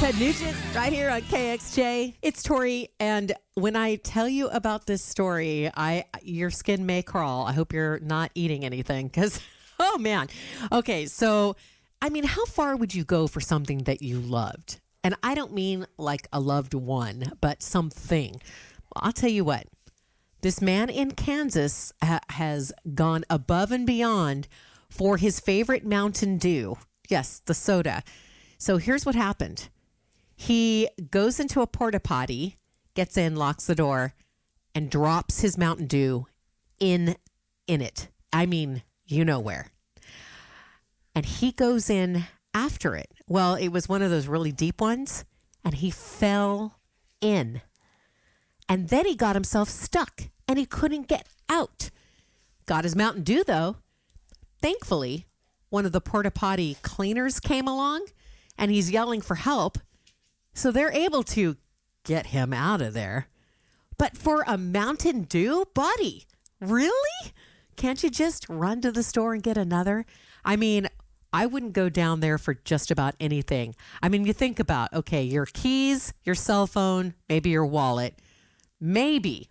Ted Nugent right here on KXJ. It's Tori, and when I tell you about this story, your skin may crawl. I hope you're not eating anything because, oh man. Okay, so, I mean, how far would you go for something that you loved? And I don't mean like a loved one, but something. Well, I'll tell you what. This man in Kansas has gone above and beyond for his favorite Mountain Dew. Yes, the soda. So here's what happened. He goes into a porta potty, gets in, locks the door, and drops his Mountain Dew in it. I mean, you know where. And he goes in after it. Well, it was one of those really deep ones, and he fell in. And then he got himself stuck, and he couldn't get out. Got his Mountain Dew, though. Thankfully, one of the porta potty cleaners came along, and he's yelling for help. So they're able to get him out of there. But for a Mountain Dew, buddy, really? Can't you just run to the store and get another? I mean, I wouldn't go down there for just about anything. I mean, you think about, okay, your keys, your cell phone, maybe your wallet. Maybe.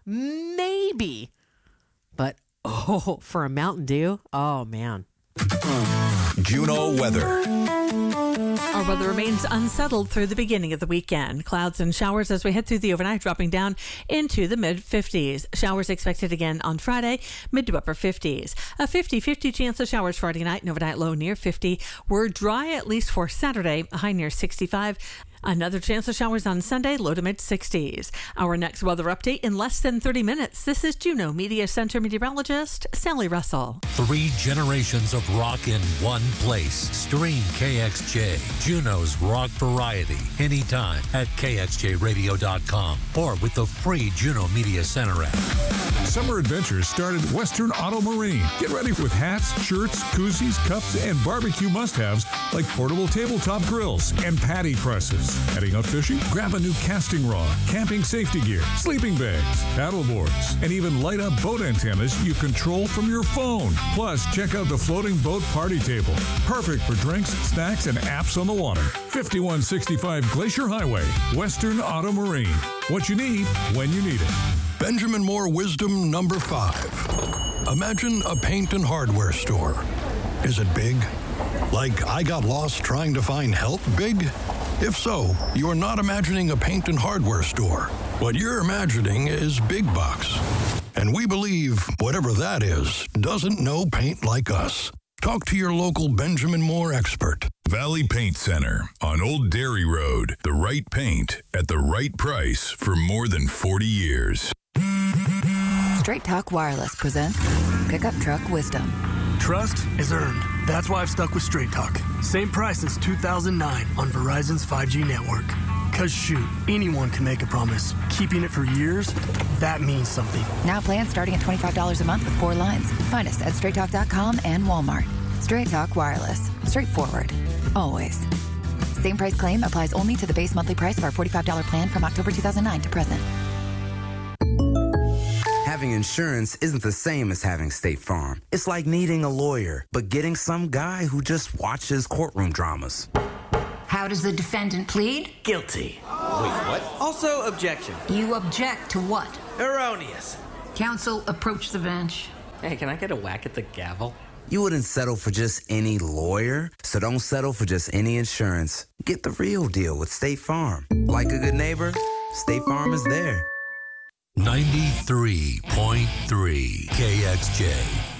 But, for a Mountain Dew? Oh, man. Juno weather. Our weather remains unsettled through the beginning of the weekend. Clouds and showers as we head through the overnight, dropping down into the mid-50s. Showers expected again on Friday, mid to upper 50s. A 50-50 chance of showers Friday night, an overnight low near 50. We're dry at least for Saturday, a high near 65. Another chance of showers on Sunday, low to mid-60s. Our next weather update in less than 30 minutes. This is Juno Media Center meteorologist Sally Russell. 3 generations of rock in one place. Stream KXJ, Juno's rock variety, anytime at KXJRadio.com or with the free Juno Media Center app. Summer adventures start at Western Auto Marine. Get ready with hats, shirts, koozies, cups, and barbecue must-haves like portable tabletop grills and patty presses. Heading out fishing? Grab a new casting rod, camping safety gear, sleeping bags, paddle boards, and even light-up boat antennas you control from your phone. Plus, check out the floating boat party table. Perfect for drinks, snacks, and apps on the water. 5165 Glacier Highway, Western Auto Marine. What you need, when you need it. Benjamin Moore wisdom number 5. Imagine a paint and hardware store. Is it big? Like I got lost trying to find help big? If so, you're not imagining a paint and hardware store. What you're imagining is big box. And we believe whatever that is doesn't know paint like us. Talk to your local Benjamin Moore expert. Valley Paint Center on Old Dairy Road. The right paint at the right price for more than 40 years. Straight Talk Wireless presents Pickup Truck Wisdom. Trust is earned. That's why I've stuck with Straight Talk. Same price since 2009 on Verizon's 5G network. Cause shoot, anyone can make a promise. Keeping it for years, that means something. Now plans starting at $25 a month with 4 lines. Find us at straighttalk.com and Walmart. Straight Talk Wireless. Straightforward. Always. Same price claim applies only to the base monthly price of our $45 plan from October 2009 to present. Having insurance isn't the same as having State Farm. It's like needing a lawyer, but getting some guy who just watches courtroom dramas. How does the defendant plead? Guilty. Wait, what? Also, objection. You object to what? Erroneous. Counsel, approach the bench. Hey, can I get a whack at the gavel? You wouldn't settle for just any lawyer, so don't settle for just any insurance. Get the real deal with State Farm. Like a good neighbor, State Farm is there. 93.3 KXJ.